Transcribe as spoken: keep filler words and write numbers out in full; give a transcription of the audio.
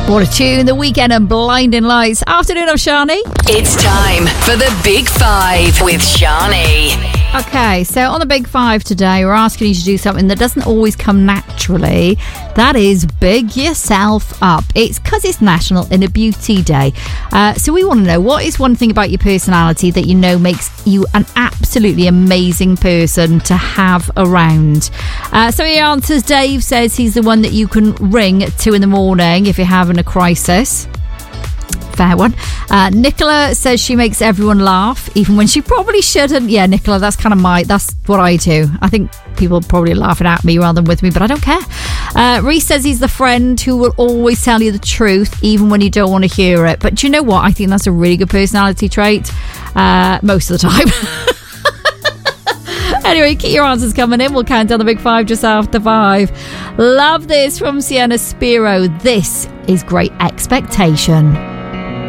What a tune, The Weekend and Blinding Lights. Afternoon, I'm Shani. It's time for the Big Five with Shani. Okay, so on the Big Five today, we're asking you to do something that doesn't always come naturally. That is big yourself up. It's because it's National Inner Beauty Day. Uh, so we want to know, what is one thing about your personality that you know makes you an absolutely amazing person to have around? Uh, so he answers, Dave says he's the one that you can ring at two in the morning if you're having a crisis. Fair one. Uh, Nicola says she makes everyone laugh, even when she probably shouldn't. Yeah, Nicola, that's kind of my, that's what I do. I think people are probably laughing at me rather than with me, but I don't care. Uh, Reese says he's the friend who will always tell you the truth, even when you don't want to hear it. But do you know what? I think that's a really good personality trait, uh, most of the time. Anyway, keep your answers coming in. We'll count down the Big Five just after five. Love this from Sienna Spiro. This is Great Expectation.